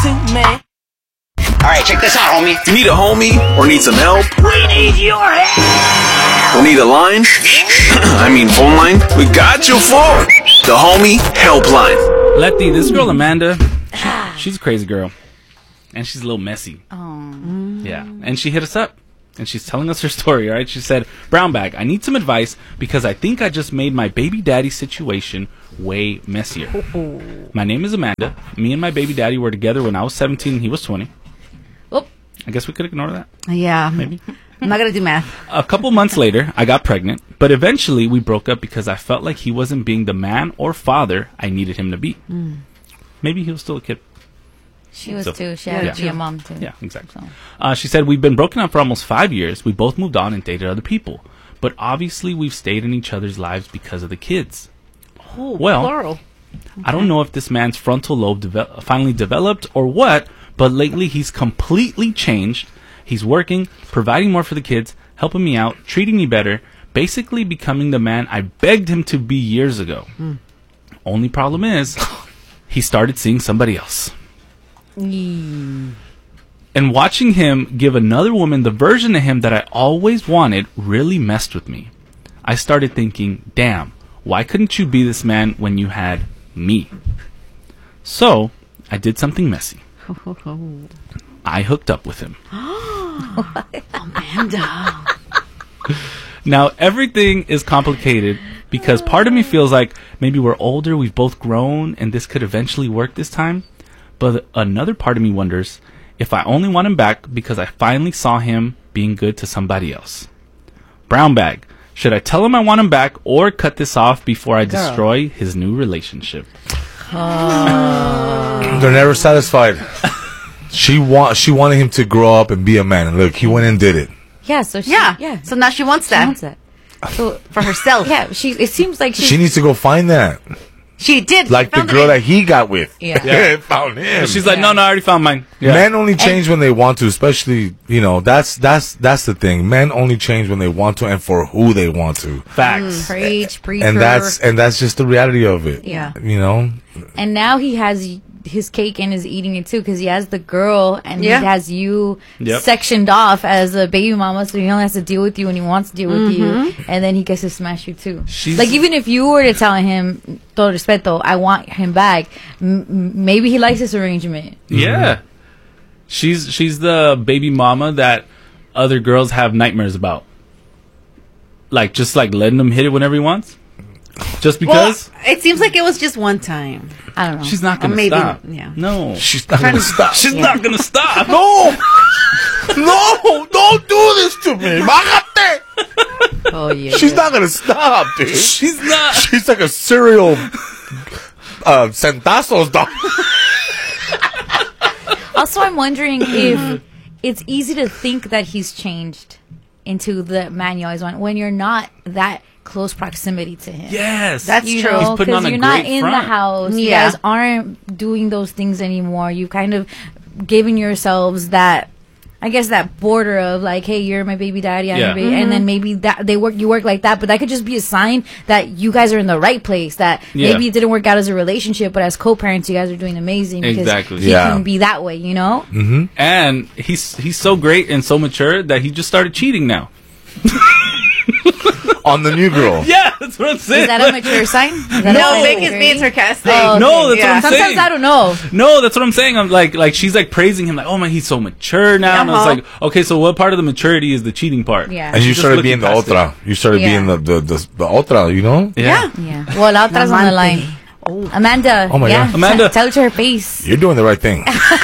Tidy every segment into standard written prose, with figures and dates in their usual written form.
man. Alright, check this out, homie. You need a homie or need some help? We need your help. Or need a line? I mean phone line? We got you for the homie helpline. Letty, this girl Amanda, she's a crazy girl. And she's a little messy. Oh. Yeah. And she hit us up. And she's telling us her story, all right? She said, Brown Bag, I need some advice because I think I just made my baby daddy situation way messier. My name is Amanda. Me and my baby daddy were together when I was 17 and he was 20. Oh. I guess we could ignore that. Yeah. Maybe. I'm not going to do math. A couple months later, I got pregnant, but eventually we broke up because I felt like he wasn't being the man or father I needed him to be. Maybe he was still a kid. She was So- too. She had to be a mom too. Yeah, exactly. So. She said, we've been broken up for almost 5 years. We both moved on and dated other people. But obviously we've stayed in each other's lives because of the kids. Oh, Well, plural. I don't know if this man's frontal lobe finally developed or what, but lately he's completely changed. He's working, providing more for the kids, helping me out, treating me better, basically becoming the man I begged him to be years ago. Only problem is, he started seeing somebody else. And watching him give another woman the version of him that I always wanted really messed with me. I started thinking, damn, why couldn't you be this man when you had me? So, I did something messy. I hooked up with him. Amanda. Now, everything is complicated because part of me feels like maybe we're older, we've both grown, and this could eventually work this time. But another part of me wonders if I only want him back because I finally saw him being good to somebody else. Brown Bag, should I tell him I want him back or cut this off before I destroy his new relationship? They're never satisfied. She wanted him to grow up and be a man. And look, he went and did it. Yeah, so she, Yeah. So now she wants She that. wants that. So, For herself. yeah, it seems like She needs to go find that. She did. Like She the found girl it. that he got with. Yeah. Found him. She's like, no, I already found mine. Yeah. Men only change when they want to, especially, that's the thing. Men only change when they want to and for who they want to. Facts. preach, And that's just the reality of it. Yeah. And now he has his cake and is eating it too because he has the girl and Yeah. he has you Yep. sectioned off as a baby mama, so he only has to deal with you when he wants to deal with you, and then he gets to smash you too. Like even if you were to tell him, todo respeto, I want him back, maybe he likes this arrangement. Yeah. She's the baby mama that other girls have nightmares about. Like, just like letting him hit it whenever he wants. Just because? Well, it seems like it was just one time. I don't know. She's not going to maybe, stop. yeah. No. She's not going to stop. She's not going to stop. No! No! Don't do this to me! Bájate! Oh yeah. She's not going to stop, dude. She's not. She's like a serial centazos dog. Also, I'm wondering if it's easy to think that he's changed into the man you always want when you're not that close proximity to him. Yes. That's You true. know, He's putting on a you're not great in front. the house. You Yeah. guys aren't doing those things anymore. You've kind of given yourselves that, I guess, that border of like, hey, you're my baby daddy, I'm Yeah. your baby, and then maybe that you work like that, but that could just be a sign that you guys are in the right place. That Yeah. maybe it didn't work out as a relationship, but as co-parents, you guys are doing amazing because Exactly. he Yeah. can be that way, you know. And he's so great and so mature that he just started cheating now. On the new girl. Yeah, that's what I'm saying. Is that a mature sign? Is that a No, sign Vic of is being maturity? sarcastic. Oh, No, that's Yeah. what I'm Sometimes saying. I don't know. No, that's what I'm saying. I'm like she's like praising him, like, oh man, he's so mature now. And I was Uh-huh. like, okay, so what part of the maturity is the cheating part? Yeah. And you She's just started looking being the past it. otra. You started Yeah. being the otra, you know? Yeah. Yeah. Well, la otra's on the line. Amanda. Oh my yeah. God. Amanda. Tell it to her face. You're doing the right thing.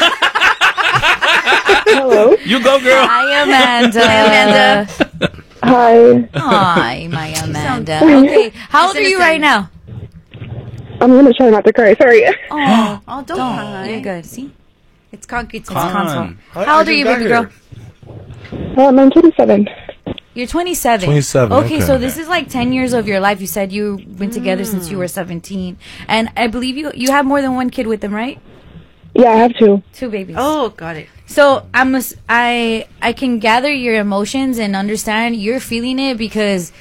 Hello. You go, girl. Hi, Amanda. Hi, Amanda. Hi. Hi, my Amanda. Okay. How old are you right now? I'm going to try not to cry. Sorry. Oh, don't don't. cry. You're good. See? It's concrete. Come on. How old are you, baby girl? I'm 27. You're 27. 27, Okay, okay. so this is like 10 years of your life. You said you've been together since you were 17. And I believe you have more than one kid with them, right? Yeah, I have two. Two babies. Oh, got it. So I can gather your emotions and understand you're feeling it because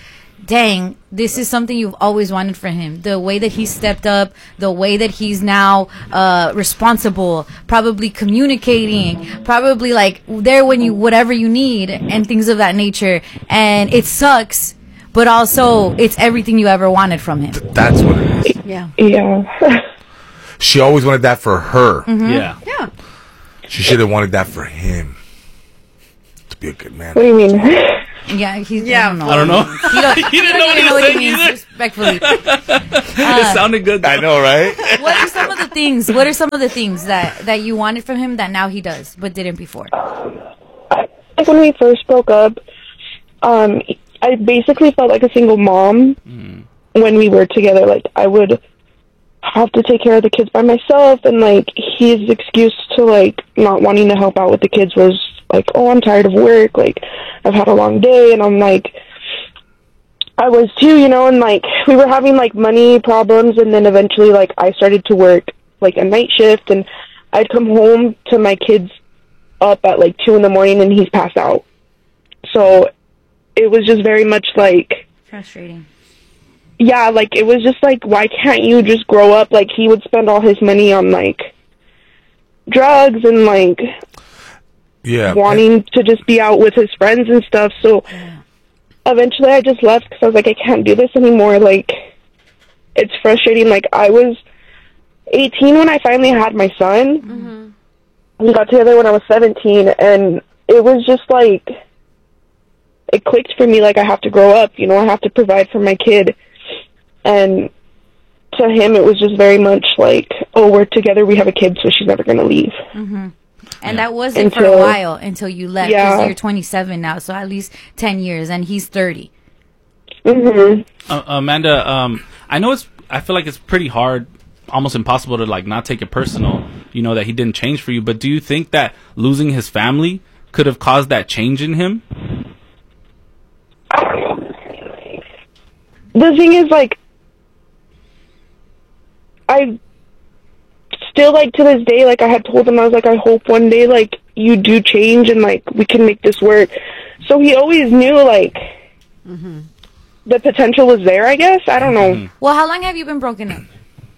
dang, this is something you've always wanted from him. The way that he stepped up, the way that he's now responsible, probably communicating, probably like there when you whatever you need and things of that nature. And it sucks, but also it's everything you ever wanted from him. That's what it is. Yeah. Yeah. She always wanted that for her. Mm-hmm. Yeah. Yeah. She should have wanted that for him. To be a good man. What do you mean? Yeah, he's. Yeah. I don't know. He don't, He didn't know what he even was what saying he means, either. respectfully. It sounded good. Though. I know, right? What are some of the things? What are some of the things that you wanted from him that now he does but didn't before? Like when we first broke up, I basically felt like a single mom when we were together. Like I would have to take care of the kids by myself, and like his excuse to like not wanting to help out with the kids was like, oh, I'm tired of work, like I've had a long day. And I'm like, I was too, you know, and like we were having like money problems, and then eventually like I started to work like a night shift, and I'd come home to my kids up at like 2 a.m. and he's passed out. So it was just very much like Frustrating. yeah, like it was just like, why can't you just grow up? Like he would spend all his money on like drugs and like wanting to just be out with his friends and stuff. So eventually I just left because I was like, I can't do this anymore. Like it's frustrating. Like I was 18 when I finally had my son. We got together when I was 17, and it was just like it clicked for me. Like I have to grow up, you know, I have to provide for my kid. And to him, it was just very much like, oh, we're together, we have a kid, so she's never going to leave. And that was it for a while until you left. Because you're 27 now, so at least 10 years, and he's 30. Amanda, I feel like it's pretty hard, almost impossible to like not take it personal, you know, that he didn't change for you. But do you think that losing his family could have caused that change in him? The thing is, like, I still, like, to this day, like, I had told him, I was like, I hope one day, like, you do change and, like, we can make this work. So he always knew, like, the potential was there, I guess. I don't know. Well, how long have you been broken up?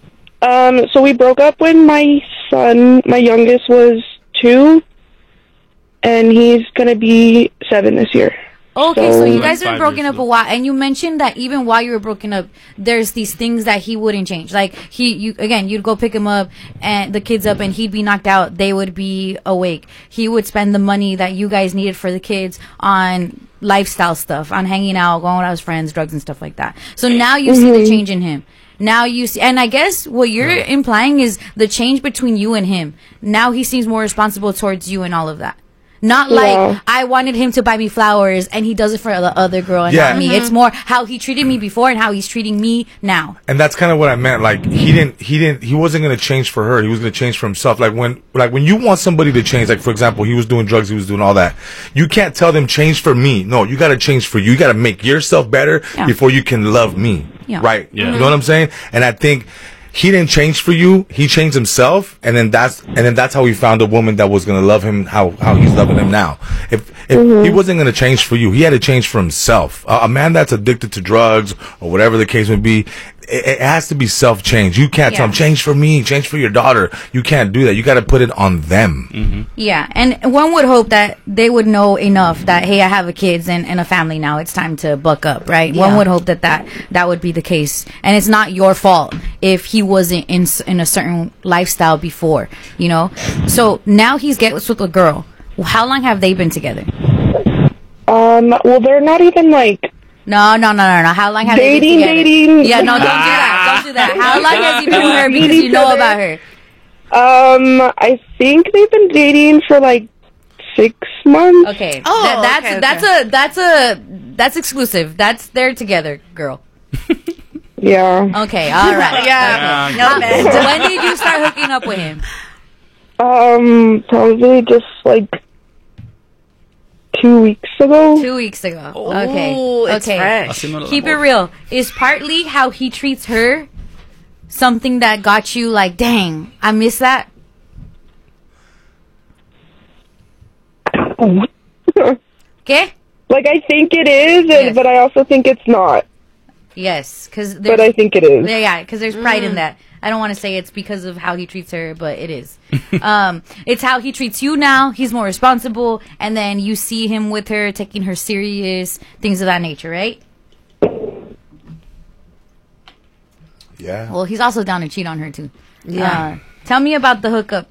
So we broke up when my son, my youngest, was 2, and he's going to be 7 this year. Okay, so you Like guys have been 5 broken years up a ago. while, and you mentioned that even while you were broken up, there's these things that he wouldn't change. Like you'd go pick him up and the kids up, and he'd be knocked out. They would be awake. He would spend the money that you guys needed for the kids on lifestyle stuff, on hanging out, going out with his friends, drugs and stuff like that. So now you see the change in him. Now you see, and I guess what you're implying is the change between you and him. Now he seems more responsible towards you and all of that. Not like I wanted him to buy me flowers and he does it for the other girl and not me. It's more how he treated me before and how he's treating me now. And that's kind of what I meant. Like he wasn't going to change for her. He was going to change for himself. Like when you want somebody to change, like for example, he was doing drugs, he was doing all that. You can't tell them change for me. No, you got to change for you. You got to make yourself better before you can love me. Yeah. Right. Yeah. You know what I'm saying? And I think he didn't change for you. He changed himself, and then that's how he found a woman that was gonna love him how he's loving him now. If he wasn't gonna change for you, he had to change for himself. A man that's addicted to drugs or whatever the case may be, it has to be self-change. You can't tell him change for me, change for your daughter. You can't do that. You got to put it on them. Yeah, and one would hope that they would know enough that, hey, I have a kids and a family now. It's time to buck up, right? Yeah. One would hope that would be the case. And it's not your fault if he wasn't in a certain lifestyle before, you know? So now he's gets with a girl. How long have they been together? Well, they're not even like... No. How long have they been together? Dating. Yeah, no, don't do that. Don't do that. How long has he been with her because you know about her? I think they've been dating for like 6 months. Okay. Oh, That's exclusive. That's they're together, girl. Yeah. Okay, all right. Yeah. Okay. No, man. When did you start hooking up with him? Probably just like 2 weeks ago. 2 weeks ago. Okay. Ooh, it's fresh. Keep it real. Is partly how he treats her something that got you like, dang, I miss that? Okay? Like, I think it is, but I also think it's not. Yes, but I think it is. Yeah, because there's pride in that. I don't want to say it's because of how he treats her, but it is. It's how he treats you now. He's more responsible, and then you see him with her, taking her serious, things of that nature, right? Yeah. Well, he's also down to cheat on her too. Yeah. Tell me about the hookup.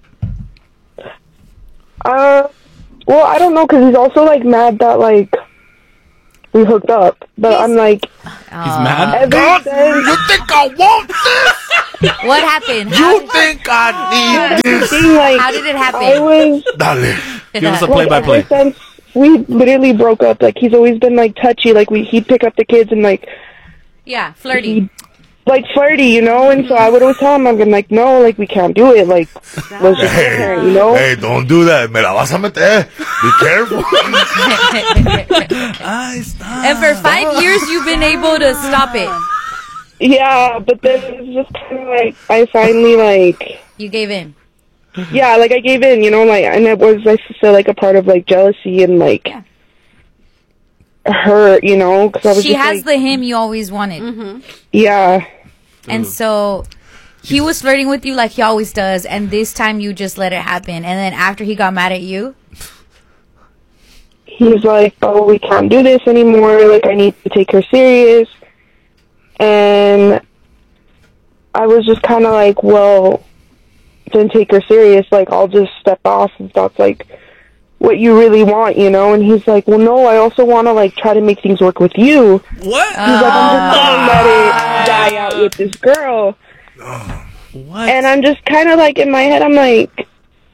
Well, I don't know, because he's also, like, mad that, like, we hooked up. But I'm like... He's mad? God, you think I want this? What happened? You think I need this? Like, How did it happen? I was... Dale. Give us a Like, play-by-play. ever since we literally broke up, like, he's always been, like, touchy. Like, he'd pick up the kids and, like... Yeah, flirty. Like, flirty, you know? And so I would always tell him, I'm like, no, like, we can't do it. Like, let's just sit there, you know? Hey, don't do that. Me la vas a meter. Be careful. And for 5 years, you've been able to stop it. Yeah, but then it's just kind of like, I finally, like... You gave in. Yeah, like, I gave in, you know? Like, and it was, I feel like, a part of, like, jealousy and, like... Yeah. Hurt, you know? Cause I was She just has like, the him you always wanted. Yeah. And so he was flirting with you like he always does, and this time you just let it happen. And then after he got mad at you, He's like, oh, we can't do this anymore. Like, I need to take her serious. And I was just kind of like, well, then take her serious. Like, I'll just step off if that's, like, what you really want, you know? And he's like, well, no, I also want to, like, try to make things work with you. What? He's like, I'm just going to let it die out with this girl. What? And I'm just kind of like, in my head, I'm like,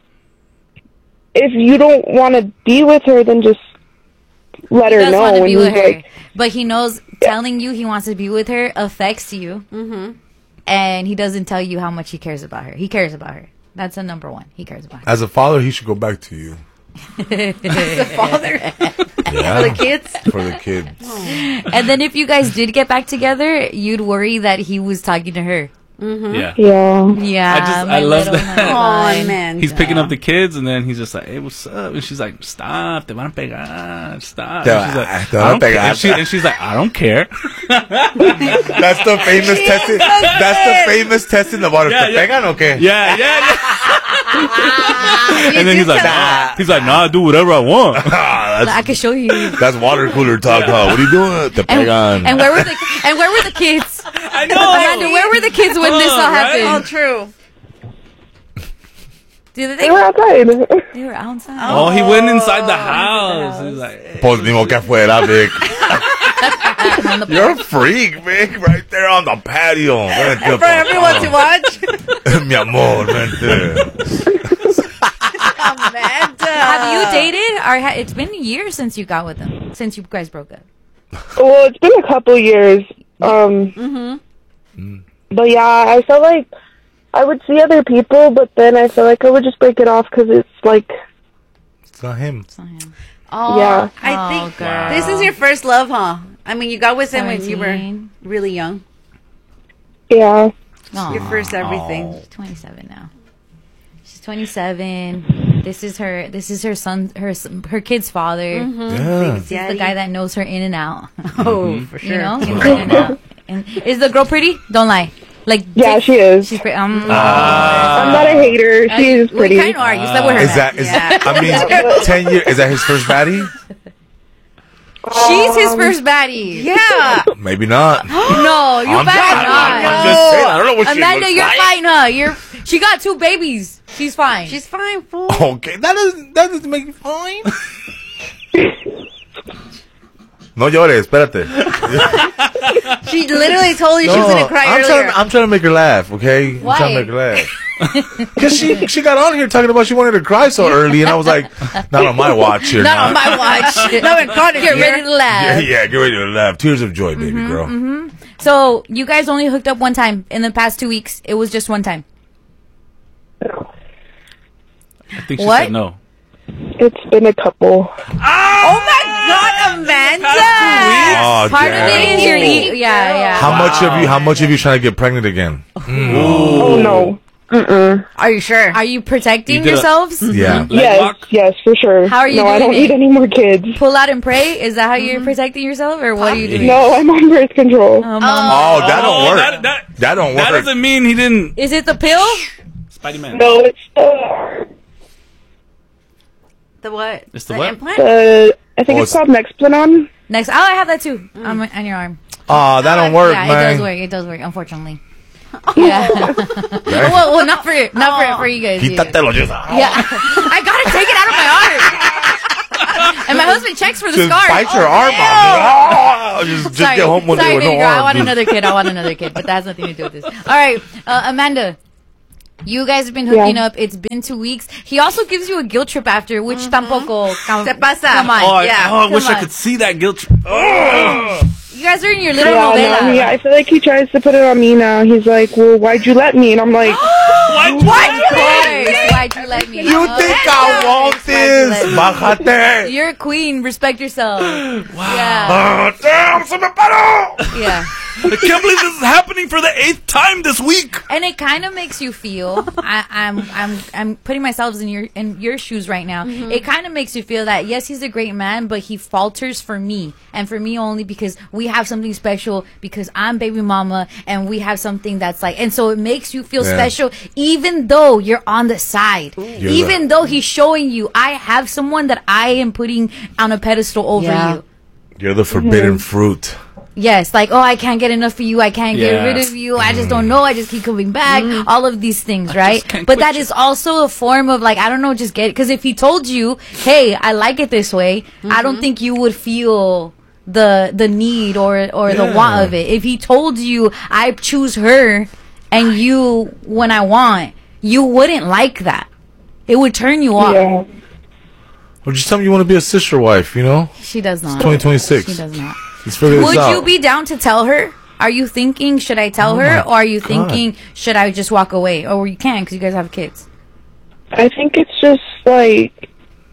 if you don't want to be with her, then just let he her does know. want to And be he's with her. like, But he knows telling you he wants to be with her affects you. Mm-hmm. And he doesn't tell you how much he cares about her. He cares about her. That's a number one. He cares about her. As a father, he should go back to you. The father Yeah. for the kids. For the kids. And then if you guys did get back together, you'd worry that he was talking to her. Yeah. yeah. Yeah. I love little that. Oh man, He's picking up the kids, and then he's just like, "Hey, what's up?" And she's like, "Stop, te van a pegar, stop." Te And she's like, van a "I don't care." pegar. And she's like, "I don't care." That's the famous testing. That's the famous testing the water. Yeah, ¿Te yeah. pegan o qué? Yeah. And then he's like, "Nah, I do whatever I want." I can show you. That's water cooler talk, huh? What are you doing? Te pegan. And where were the kids? I know. Amanda, where were the kids when this all happened? Oh, true. Did They were outside. They were outside. Oh, he went inside the house. He's like, hey. Pues ni modo que afuera, Vic. On the You're a freak, Vic. Right there on the patio. For everyone to watch. Mi amor, vente. Amanda. Have you dated? Or it's been years since you got with him. Since you guys broke up. Well, it's been a couple years. But yeah, I felt like I would see other people, but then I felt like I would just break it off because it's like, It's not him. Oh, Yeah. I think girl. this is your first love, huh? I mean, you got with him when you were 17. really young. yeah. Aw. Your first everything. She's 27 now. She's 27. This is her son, her kid's father. Yeah. This is the guy that knows her in and out. Oh, for sure. You know, in and out. And is the girl pretty? Don't lie. Like, Yeah, she is. She's pretty. I'm not a hater. She is pretty. We kind of are. You slept with her. Is that, I mean, 10 years, is that his first baddie? She's his first baddie. Yeah. Maybe not. No, you better not. I'm just saying, I don't know what she Amanda, looks you're like. fine, huh? She got 2 babies. She's fine. She's fine, fool. Okay, that doesn't make you fine. No llores, espérate. She literally told you she was going to cry earlier. I'm trying to make her laugh, okay? Why? I'm trying to make her laugh. Because she got on here talking about she wanted to cry so early, and I was like, not on my watch here. Not on my watch. No, in front of Get you. ready to laugh. Yeah, get ready to laugh. Tears of joy, baby girl. So, you guys only hooked up one time in the past 2 weeks. It was just one time. I think she What? said no. It's been a couple. Oh my God, Amanda! Oh, Part of it is your yeah. How much of you trying to get pregnant again? Oh, no. Are you sure? Are you protecting You did a- yourselves? Yeah. Leg Yes, lock? yes, for sure. How are you No, I doing don't it? need any more kids. Pull out and pray? Is that how you're protecting yourself, or what are you doing? No, I'm on birth control. Oh, that don't work. That don't work. That doesn't mean he didn't. Is it the pill? Spidey-Man. No, it's The what? It's the the what? implant? I think Oh, it's called Nexplanon. Next, oh, I have that too on your arm. Oh, that don't work, Yeah, man. it does work. It does work. Unfortunately. Yeah. well, not for for you guys. Quítatelo, just. Yeah, I gotta take it out of my arm. And my husband checks for the Just scar. bite your arm off. Oh, just Sorry, get home one day sorry, with baby no girl. arm. I want another kid. I want another kid, but that has nothing to do with this. All right, Amanda. You guys have been hooking up. It's been 2 weeks. He also gives you a guilt trip after, which tampoco. Se pasa. Come on. Oh, Yeah. I wish Come I on. could see that guilt. Oh. You guys are in your little Yeah, no, novela. I feel like he tries to put it on me now. He's like, well, why'd you let me? And I'm like, Why'd you Why'd you let me? You think I want this? Bájate. You're a queen. Respect yourself. Wow. Yeah. Oh, damn, se me paró. Yeah. I can't believe this is happening for the 8th time this week. And it kind of makes you feel. I'm putting myself in your shoes right now. It kind of makes you feel that yes, he's a great man, but he falters for me, and for me only because we have something special. Because I'm baby mama, and we have something that's like, and so it makes you feel Yeah. special, even though you're on the side, You're even though he's showing you I have someone that I am putting on a pedestal over Yeah. you. You're the forbidden fruit. Yes, like, oh, I can't get enough of you. I can't get Yeah. rid of you. I just don't know. I just keep coming back. All of these things, right? can't But quit that you. is also a form of, like, I don't know, just get it. Because if he told you, hey, I like it this way, I don't think you would feel the need or the want of it. If he told you, I choose her and you when I want, you wouldn't like that. It would turn you off. yeah. Or just tell me you want to be a sister wife, you know? She does not. 2026. She does not. Let's figure this Would out. you be down to tell her? Are you thinking, should I tell her? my Or are you God. thinking, should I just walk away? Or you can because you guys have kids. I think it's just like,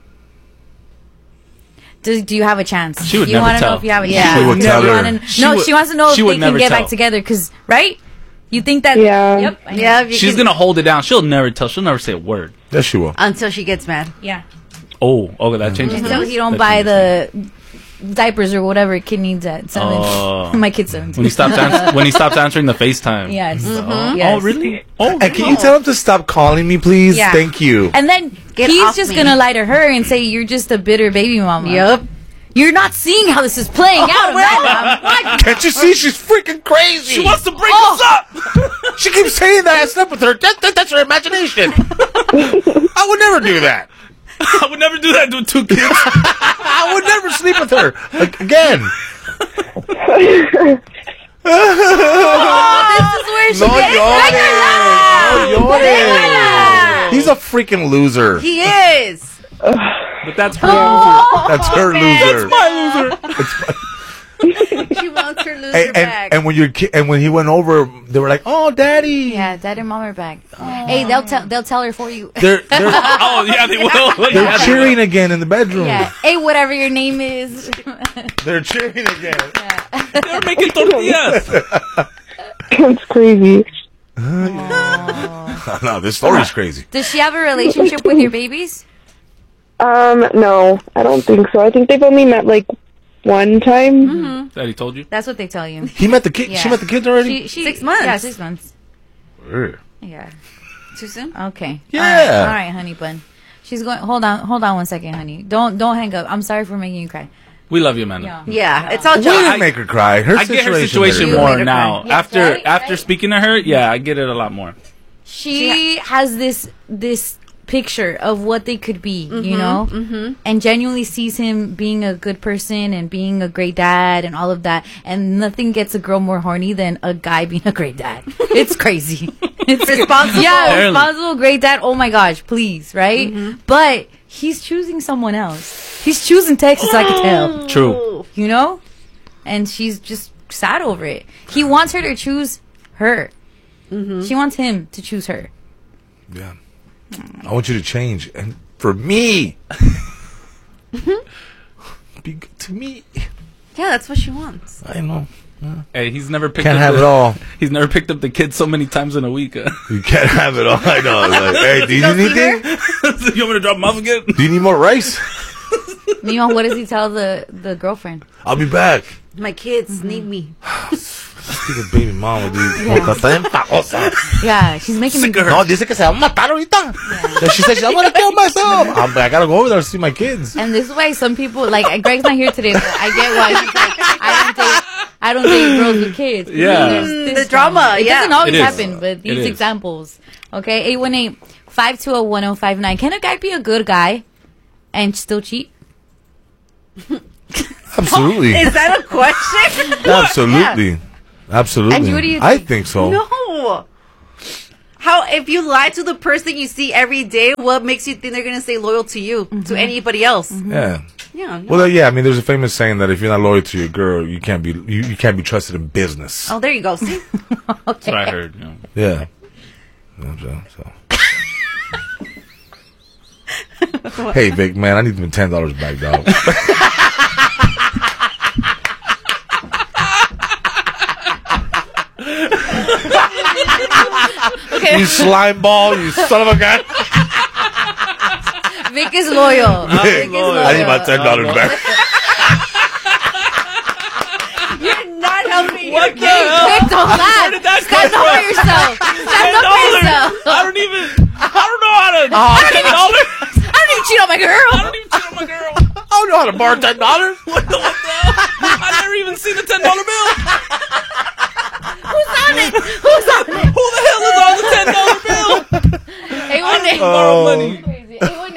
Do you have a chance? She would you never wanna tell. know if you have a Yeah. chance? She would tell You her. wanna- She no, would- she wants to know if she they would can never get tell. back together. Because, right? You think that? Yeah. Yep. Yeah, you She's can- gonna hold it down. She'll never tell. She'll never say a word. Yes, she will. until she gets mad. Yeah. Oh, okay, that changes. Until things. he don't That buy changes the diapers or whatever a kid needs at 7. Oh. My kid's 7. when he stops answering the FaceTime. Yes. Oh, Yes. really? Oh, And can you tell him to stop calling me, please? Yeah. Thank you. And then Get he's off just me. gonna lie to her and say, you're just a bitter baby mama. Yup. You're not seeing how this is playing out, Amanda. What? Can't you see she's freaking crazy? She wants to break Oh. us up. She keeps saying that I slept with her. That's her imagination. I would never do that. I would never do that to 2 kids. I would never sleep with her again. This is where she No gets llores. No Déjala. llores. He's a freaking loser. He is. But that's her That's her loser. my loser. She wants her loser Hey, back. and when when he went over, they were like, "Oh, daddy." Yeah, dad and mom are back. Hey, they'll tell her for you. They're Oh, yeah, they will. they're Yeah, they cheering again in the bedroom. Yeah. Hey, whatever your name is. They're cheering again. will. They're making tortillas. it's crazy. No, this story's crazy. Does she have a relationship with your babies? No, I don't think so. I think they've only met like one time. That he told you? That's what they tell you. He met the kid. Yeah. She met the kids already. She 6 months. Yeah, 6 months. Weird. Yeah. Too soon? Okay. Yeah. All right, honey bun. She's going. Hold on 1 second, honey. Don't hang up. I'm sorry for making you cry. We love you, Amanda. Yeah, it's all We jokes. didn't make her cry. Her I get her situation You more made her now. cry. After Yes, right, after right. speaking to her, yeah, I get it a lot more. She has this picture of what they could be, you know, and genuinely sees him being a good person and being a great dad and all of that. And nothing gets a girl more horny than a guy being a great dad. It's crazy. It's Responsible. Yeah, Barely. responsible, great dad. Oh my gosh, please, right? But he's choosing someone else. He's choosing Texas, I can tell. True. You know? And she's just sad over it. He wants her to choose her. She wants him to choose her. Yeah. I want you to change, and for me, be good to me. Yeah, that's what she wants. I know. Hey, he's never picked Can't up have the, it all. He's never picked up the kids so many times in a week. You can't have it all. I know. Like, hey, do you need anything? You want me to drop him off again? Do you need more rice? Meanwhile, what does he tell the girlfriend? I'll be back. My kids need me. Stupid baby mama, dude. Yeah, she's making me. No, dice que se va a matar ahorita. Yeah. She said, I'm gonna kill myself. I gotta go over there to see my kids. And this is why some people, like, Greg's not here today, but I get why he's like, I don't date girls with kids. Yeah. The drama, It doesn't always happen, but It these is. examples. Okay, 818-520-1059. Can a guy be a good guy and still cheat? Absolutely. Is that a question? Absolutely. Absolutely. And what do you I think? think so. No. How, if you lie to the person you see every day, what makes you think they're going to stay loyal to you, to anybody else? Yeah. Yeah. No. Well, yeah. I mean, there's a famous saying that if you're not loyal to your girl, you can't be you can't be trusted in business. Oh, there you go. See? That's what I heard. You know. Yeah. So. Hey, Vic, man, I need them $10 back, dog. You slime ball, you son of a gun. Vic is loyal. Vic is loyal. I need my $10 back. You're not helping What your the hell? Vic, don't laugh. Where did that Stand come up for from? yourself. Stand up for yourself. I don't know how to. $10. I don't even cheat on my girl. I don't even cheat on my girl. I don't know how to borrow $10. What the hell? I never even seen a $10 bill. Who's on it? Who's on it? Who the hell is on the $10 bill? 818. Borrow money. Crazy.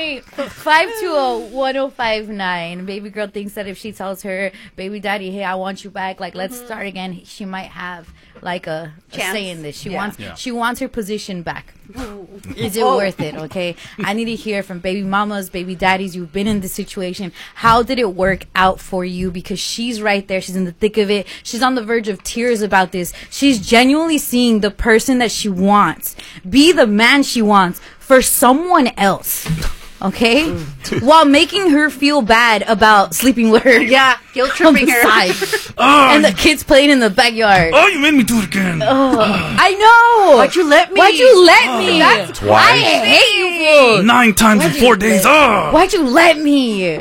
818-520-1059. Baby girl thinks that if she tells her baby daddy, hey, I want you back, like, let's start again, she might have like a Chance. say in this. She Yeah. wants her position back. Is it worth it? Okay, I need to hear from baby mamas, baby daddies. You've been in this situation. How did it work out for you? Because she's right there. She's in the thick of it. She's on the verge of tears about this. She's genuinely seeing the person that she wants be the man she wants for someone else. Okay, while making her feel bad about sleeping with her. Yeah, guilt On the tripping her. side. And the kids playing in the backyard. Oh, you made me do it again. I know. Why'd you let me? Why'd you let me? Twice. I hate you fools. 9 times in 4 days. Why'd you let me?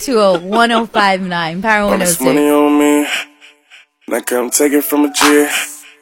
818-520-1059. Power All this money 106. on me, and I come take it from a G.